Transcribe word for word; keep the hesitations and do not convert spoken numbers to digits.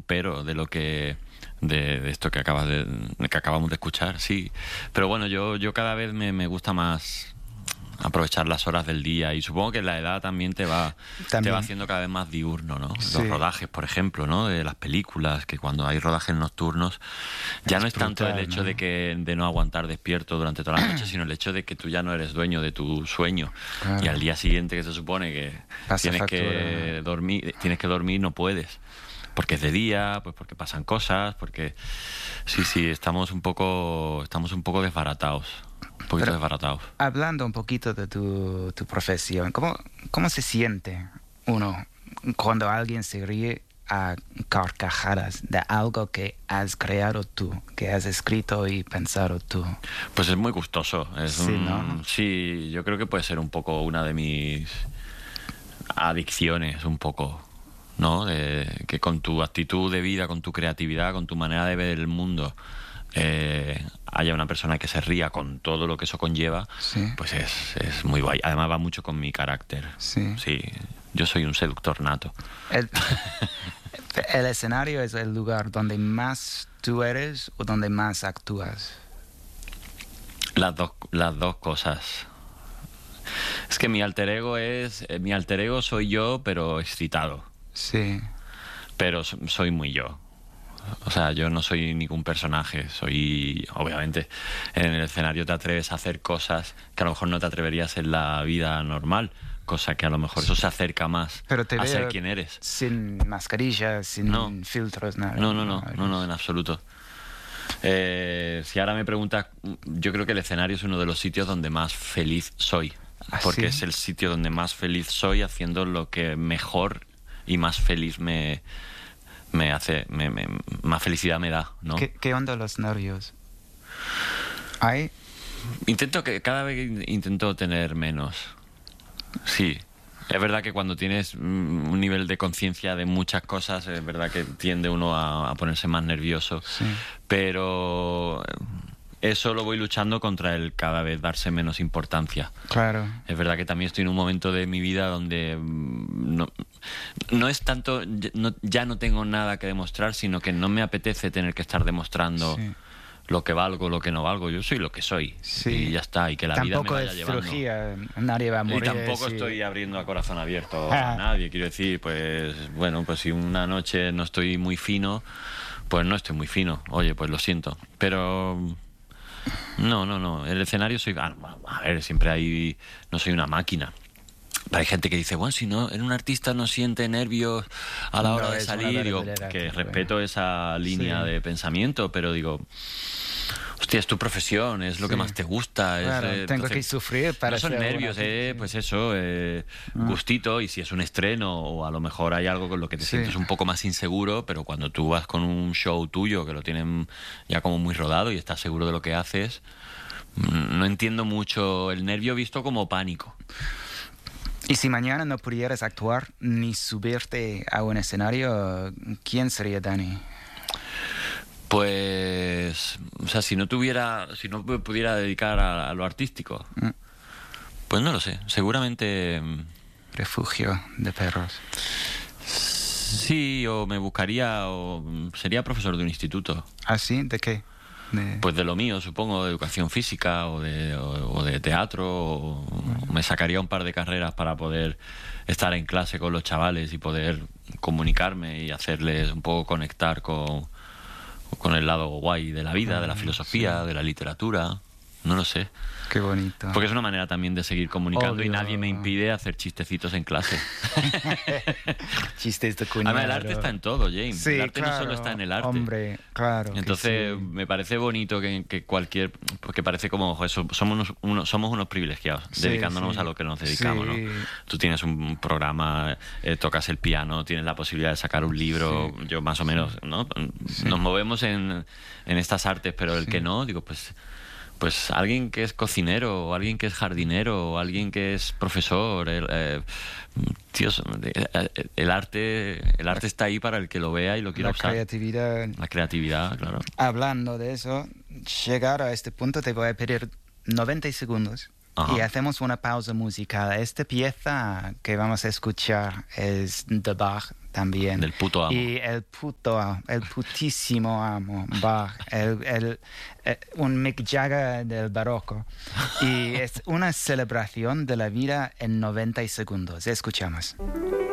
pero de lo que de, de esto que acabas de que acabamos de escuchar, sí. Pero bueno, yo yo cada vez me, me gusta más aprovechar las horas del día, y supongo que la edad también te va también. te va haciendo cada vez más diurno, ¿no? Sí. Los rodajes, por ejemplo, ¿no? De las películas, que cuando hay rodajes nocturnos ya es no es brutal, tanto el hecho, ¿no?, de que de no aguantar despierto durante toda la noche, sino el hecho de que tú ya no eres dueño de tu sueño, claro. Y al día siguiente, que se supone que Pasa tienes factura. que dormir, tienes que dormir, no puedes. Porque es de día, pues porque pasan cosas, porque sí, sí, estamos un poco estamos un poco desbaratados. Un poquito Pero, desbaratados. Hablando un poquito de tu, tu profesión, ¿cómo, ¿cómo se siente uno cuando alguien se ríe a carcajadas de algo que has creado tú, que has escrito y pensado tú? Pues es muy gustoso. Es sí, un, ¿no? Sí, yo creo que puede ser un poco una de mis adicciones, un poco, ¿no? De, que con tu actitud de vida, con tu creatividad, con tu manera de ver el mundo, eh, haya una persona que se ría con todo lo que eso conlleva, sí. Pues es, es muy guay. Además va mucho con mi carácter. Sí. Sí, yo soy un seductor nato. El, el escenario es el lugar donde más tú eres o donde más actúas. Las dos, las dos cosas. Es que mi alter ego es, eh, mi alter ego soy yo, pero excitado. Sí. Pero so, soy muy yo. O sea, yo no soy ningún personaje, soy, obviamente, en el escenario te atreves a hacer cosas que a lo mejor no te atreverías en la vida normal, cosa que a lo mejor eso se acerca más Pero te a veo ser quien eres. Sin mascarilla, sin no. filtros, nada. No, no, no, no, no, en absoluto. Eh, si ahora me preguntas, yo creo que el escenario es uno de los sitios donde más feliz soy, ¿Ah, porque sí? es el sitio donde más feliz soy haciendo lo que mejor y más feliz me... me hace, me, me, más felicidad me da, ¿no? ¿Qué, qué onda los nervios? ¿Hay? Intento que, cada vez intento tener menos. Sí. Es verdad que cuando tienes un nivel de conciencia de muchas cosas, es verdad que tiende uno a, a ponerse más nervioso. Sí. Pero eso lo voy luchando contra el cada vez darse menos importancia. Claro. Es verdad que también estoy en un momento de mi vida donde no, no es tanto, no, ya no tengo nada que demostrar, sino que no me apetece tener que estar demostrando sí. lo que valgo, lo que no valgo. Yo soy lo que soy, sí. y ya está, y que la tampoco vida me vaya llevando. Tampoco es cirugía, nadie va a morir. Y tampoco sí. estoy abriendo a corazón abierto ah. a nadie. Quiero decir, pues bueno, pues si una noche no estoy muy fino, pues no estoy muy fino. Oye, pues lo siento. Pero... No, no, no. El escenario soy... A ver, siempre hay... No soy una máquina. Pero hay gente que dice, bueno, si no, en un artista no siente nervios a la hora no, de salir. Digo, que respeto bueno. esa línea sí. de pensamiento, pero digo... Hostia, es tu profesión, es lo sí. que más te gusta. Claro, es, eh, tengo entonces, que sufrir para no son ser nervios, eh, pues eso, eh, ah. gustito, y si es un estreno o a lo mejor hay algo con lo que te sí. sientes un poco más inseguro, pero cuando tú vas con un show tuyo que lo tienen ya como muy rodado y estás seguro de lo que haces, no entiendo mucho el nervio visto como pánico. Y si mañana no pudieras actuar ni subirte a un escenario, ¿quién sería Dani? Pues, o sea, si no tuviera, si no me pudiera dedicar a, a lo artístico, mm. pues no lo sé, seguramente... Refugio de perros. Sí, o me buscaría, o sería profesor de un instituto. ¿Ah, sí? ¿De qué? De... Pues de lo mío, supongo, de educación física o de, o, o de teatro, o bueno. me sacaría un par de carreras para poder estar en clase con los chavales y poder comunicarme y hacerles un poco conectar con... con el lado guay de la vida, de la filosofía, sí. de la literatura, no lo sé. Qué bonito. Porque es una manera también de seguir comunicando. Obvio. Y nadie me impide hacer chistecitos en clase. Chistes de cuñado. Además, el arte está en todo, James. Sí, el arte claro, no solo está en el arte. Hombre, claro. Entonces, sí. me parece bonito que, que cualquier... Porque parece como, eso, somos unos, unos, somos unos privilegiados, sí, dedicándonos sí. a lo que nos dedicamos, sí. ¿no? Tú tienes un programa, eh, tocas el piano, tienes la posibilidad de sacar un libro, sí. yo más o menos, ¿no? Sí. Nos movemos en, en estas artes, pero el sí. que no, digo, pues... Pues alguien que es cocinero, o alguien que es jardinero, o alguien que es profesor, el, eh, tíos, el arte, el arte está ahí para el que lo vea y lo quiera la usar. Creatividad. La creatividad, claro. Hablando de eso, llegar a este punto te voy a pedir noventa segundos. Ajá. Y hacemos una pausa musical. Esta pieza que vamos a escuchar es de Bach, también. Del puto amo. Y el puto, el putísimo amo, Bach, el, el, el- un Mick Jagger del barroco. Y es una celebración de la vida en noventa segundos. Escuchamos.